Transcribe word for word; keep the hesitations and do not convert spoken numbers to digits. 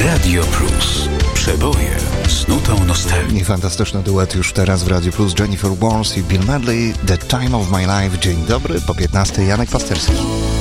Radio Plus. Przeboje z nutą nostalgii. Fantastyczny duet już teraz w Radio Plus. Jennifer Warnes i Bill Medley, The Time of My Life. Dzień dobry, po piętnastej Janek Pasterski.